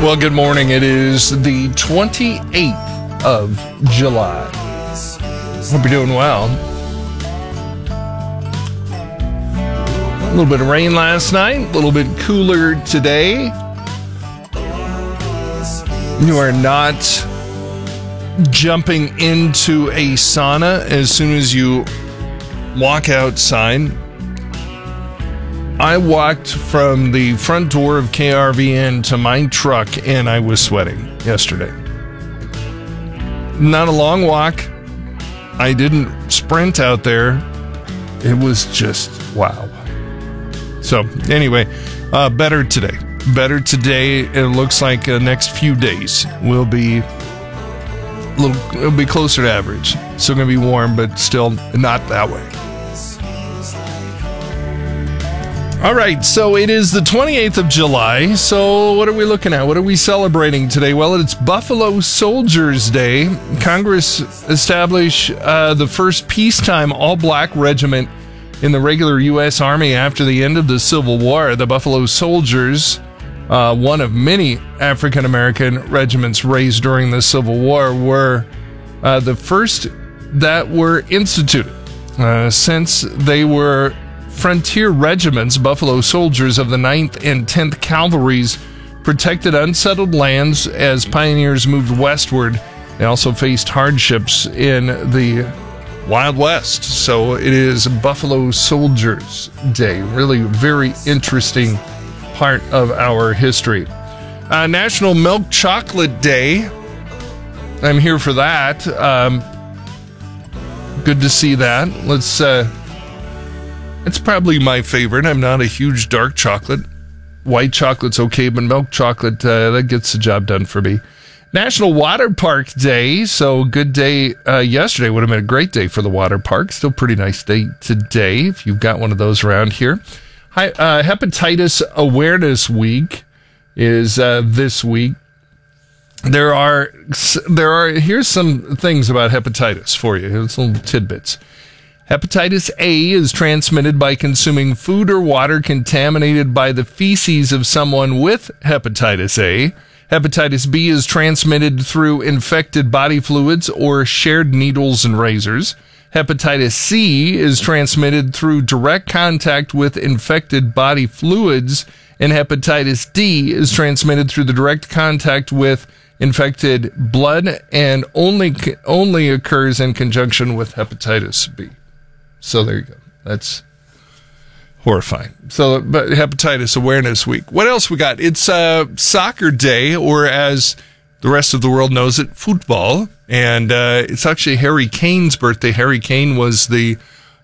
Well, good morning. It is the 28th of July. Hope you're doing well. A little bit of rain last night, a little bit cooler today. You are not jumping into a sauna as soon as you walk outside. I walked from the front door of KRVN to my truck and I was sweating yesterday. Not a long walk. I didn't sprint out there. It was just wow. So anyway, better today. Better today. It looks like the next few days will be it'll be closer to average. Still going to be warm, but still not that way. All right, so it is the 28th of July. So what are we looking at? What are we celebrating today? Well, it's Buffalo Soldiers Day. Congress established the first peacetime all-black regiment in the regular U.S. Army after the end of the Civil War. The Buffalo Soldiers, one of many African-American regiments raised during the Civil War, were the first that were instituted. Since they were frontier regiments, Buffalo Soldiers of the 9th and 10th Cavalries protected unsettled lands as pioneers moved westward. They also faced hardships in the Wild West. So it is Buffalo Soldiers Day. Really very interesting part of our history. National Milk Chocolate Day. I'm here for that. Good to see that. It's probably my favorite. I'm not a huge dark chocolate. White chocolate's okay, but milk chocolate, that gets the job done for me. National Water Park Day. So good day yesterday. Would have been a great day for the water park. Still pretty nice day today if you've got one of those around here. Hepatitis Awareness Week is this week. There are here's some things about hepatitis for you. Here's little tidbits. Hepatitis A is transmitted by consuming food or water contaminated by the feces of someone with hepatitis A. Hepatitis B is transmitted through infected body fluids or shared needles and razors. Hepatitis C is transmitted through direct contact with infected body fluids. And hepatitis D is transmitted through the direct contact with infected blood and only occurs in conjunction with hepatitis B. So there you go. That's horrifying. So, but Hepatitis Awareness Week. What else we got? It's Soccer Day, or as the rest of the world knows it, football. And it's actually Harry Kane's birthday. Harry Kane was is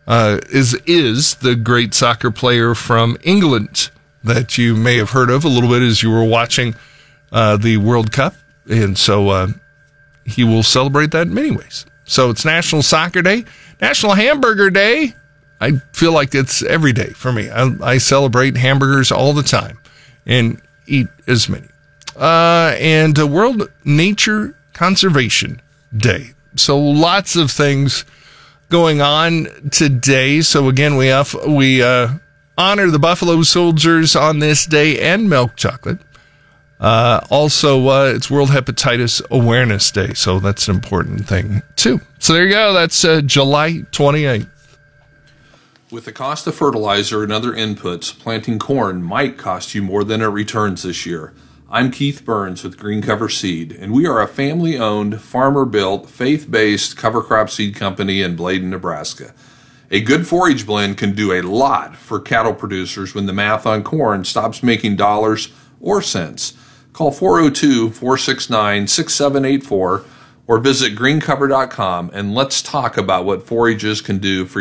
the great soccer player from England that you may have heard of a little bit as you were watching the World Cup. And so he will celebrate that in many ways. So it's National Soccer Day. National Hamburger Day. I feel like it's every day for me. I celebrate hamburgers all the time and eat as many. And World Nature Conservation Day. So lots of things going on today. So again, we honor the Buffalo Soldiers on this day and milk chocolate. Also, it's World Hepatitis Awareness Day, so that's an important thing, too. So there you go. That's July 28th. With the cost of fertilizer and other inputs, planting corn might cost you more than it returns this year. I'm Keith Burns with Green Cover Seed, and we are a family-owned, farmer-built, faith-based cover crop seed company in Bladen, Nebraska. A good forage blend can do a lot for cattle producers when the math on corn stops making dollars or cents. Call 402-469-6784 or visit greencover.com and let's talk about what forages can do for